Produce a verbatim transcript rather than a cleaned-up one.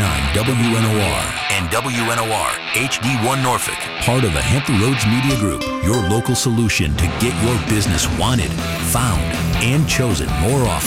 nine W N O R and W N O R H D one Norfolk. Part of the Hampton Roads Media Group, your local solution to get your business wanted, found, and chosen more often.